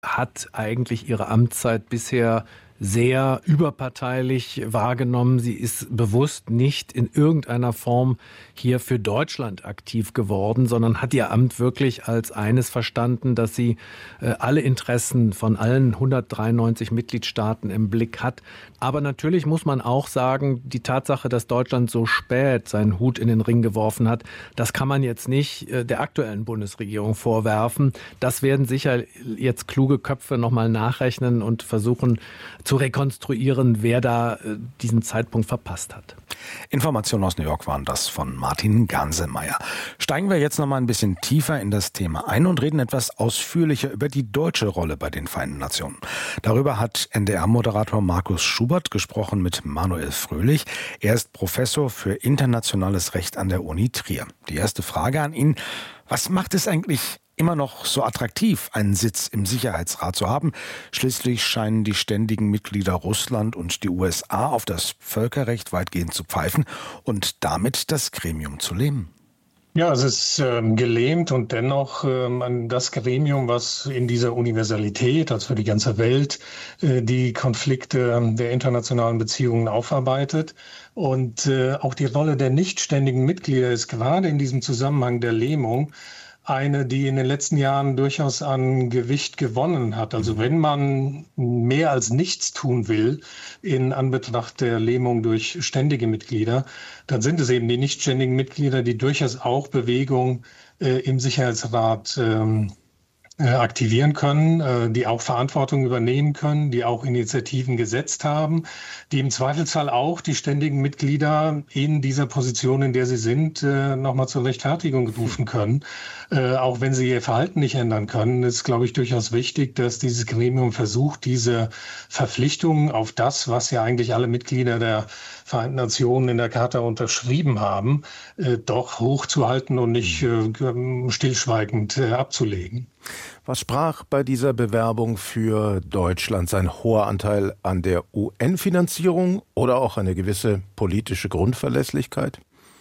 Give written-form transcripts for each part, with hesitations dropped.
hat eigentlich ihre Amtszeit bisher sehr überparteilich wahrgenommen. Sie ist bewusst nicht in irgendeiner Form hier für Deutschland aktiv geworden, sondern hat ihr Amt wirklich als eines verstanden, dass sie alle Interessen von allen 193 Mitgliedstaaten im Blick hat. Aber natürlich muss man auch sagen, die Tatsache, dass Deutschland so spät seinen Hut in den Ring geworfen hat, das kann man jetzt nicht der aktuellen Bundesregierung vorwerfen. Das werden sicher jetzt kluge Köpfe nochmal nachrechnen und versuchen zu rekonstruieren, wer da diesen Zeitpunkt verpasst hat. Informationen aus New York waren das von Martin Ganselmeier. Steigen wir jetzt noch mal ein bisschen tiefer in das Thema ein und reden etwas ausführlicher über die deutsche Rolle bei den Vereinten Nationen. Darüber hat NDR-Moderator Markus Schubert gesprochen mit Manuel Fröhlich. Er ist Professor für internationales Recht an der Uni Trier. Die erste Frage an ihn: Was macht es eigentlich immer noch so attraktiv, einen Sitz im Sicherheitsrat zu haben? Schließlich scheinen die ständigen Mitglieder Russland und die USA auf das Völkerrecht weitgehend zu pfeifen und damit das Gremium zu lähmen. Ja, es ist gelähmt und dennoch das Gremium, was in dieser Universalität, also für die ganze Welt, die Konflikte der internationalen Beziehungen aufarbeitet. Und auch die Rolle der nichtständigen Mitglieder ist gerade in diesem Zusammenhang der Lähmung eine, die in den letzten Jahren durchaus an Gewicht gewonnen hat. Also wenn man mehr als nichts tun will in Anbetracht der Lähmung durch ständige Mitglieder, dann sind es eben die nichtständigen Mitglieder, die durchaus auch Bewegung im Sicherheitsrat aktivieren können, die auch Verantwortung übernehmen können, die auch Initiativen gesetzt haben, die im Zweifelsfall auch die ständigen Mitglieder in dieser Position, in der sie sind, nochmal zur Rechtfertigung rufen können. Auch wenn sie ihr Verhalten nicht ändern können, ist, glaube ich, durchaus wichtig, dass dieses Gremium versucht, diese Verpflichtungen auf das, was ja eigentlich alle Mitglieder der Vereinten Nationen in der Charta unterschrieben haben, doch hochzuhalten und nicht stillschweigend abzulegen. Was sprach bei dieser Bewerbung für Deutschland? Sein hoher Anteil an der UN-Finanzierung oder auch eine gewisse politische Grundverlässlichkeit?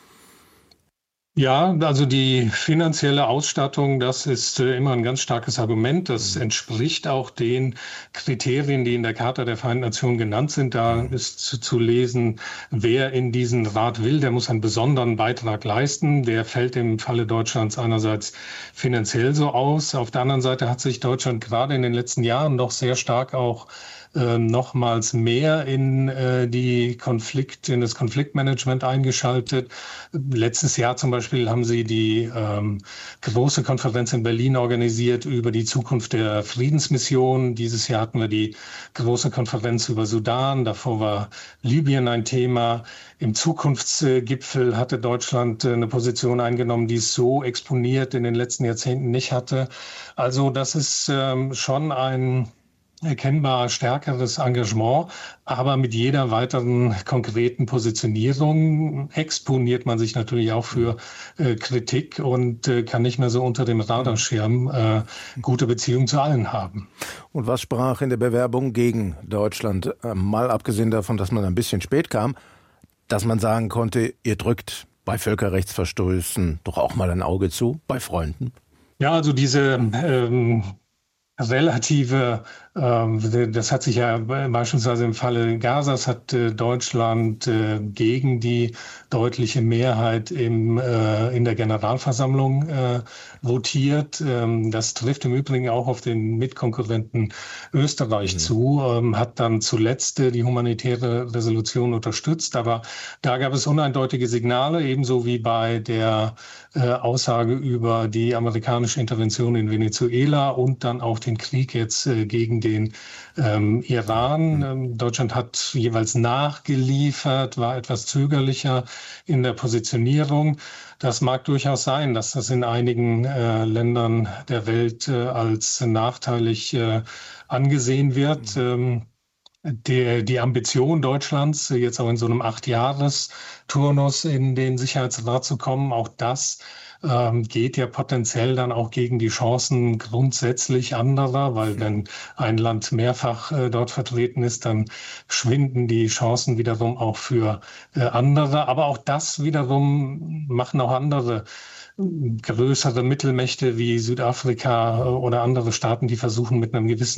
Ja, also die finanzielle Ausstattung, das ist immer ein ganz starkes Argument. Das entspricht auch den Kriterien, die in der Charta der Vereinten Nationen genannt sind. Da ist zu lesen, wer in diesen Rat will, der muss einen besonderen Beitrag leisten. Der fällt im Falle Deutschlands einerseits finanziell so aus. Auf der anderen Seite hat sich Deutschland gerade in den letzten Jahren doch sehr stark auch nochmals mehr in das Konfliktmanagement eingeschaltet. Letztes Jahr zum Beispiel haben sie die große Konferenz in Berlin organisiert über die Zukunft der Friedensmission. Dieses Jahr hatten wir die große Konferenz über Sudan. Davor war Libyen ein Thema. Im Zukunftsgipfel hatte Deutschland eine Position eingenommen, die es so exponiert in den letzten Jahrzehnten nicht hatte. Also das ist schon ein erkennbar stärkeres Engagement, aber mit jeder weiteren konkreten Positionierung exponiert man sich natürlich auch für Kritik und kann nicht mehr so unter dem Radarschirm gute Beziehungen zu allen haben. Und was sprach in der Bewerbung gegen Deutschland? Mal abgesehen davon, dass man ein bisschen spät kam, dass man sagen konnte, ihr drückt bei Völkerrechtsverstößen doch auch mal ein Auge zu, bei Freunden? Ja, also diese relative, das hat sich ja beispielsweise im Falle Gazas hat Deutschland gegen die deutliche Mehrheit in der Generalversammlung votiert. Das trifft im Übrigen auch auf den Mitkonkurrenten Österreich zu, hat dann zuletzt die humanitäre Resolution unterstützt. Aber da gab es uneindeutige Signale, ebenso wie bei der Aussage über die amerikanische Intervention in Venezuela und dann auch den Krieg jetzt gegen den Iran. Deutschland hat jeweils nachgeliefert, war etwas zögerlicher in der Positionierung. Das mag durchaus sein, dass das in einigen Ländern der Welt als nachteilig angesehen wird. Die Ambition Deutschlands, jetzt auch in so einem 8-Jahres-Turnus in den Sicherheitsrat zu kommen, auch das geht ja potenziell dann auch gegen die Chancen grundsätzlich anderer, weil wenn ein Land mehrfach dort vertreten ist, dann schwinden die Chancen wiederum auch für andere. Aber auch das wiederum machen auch andere größere Mittelmächte wie Südafrika oder andere Staaten, die versuchen mit einem gewissen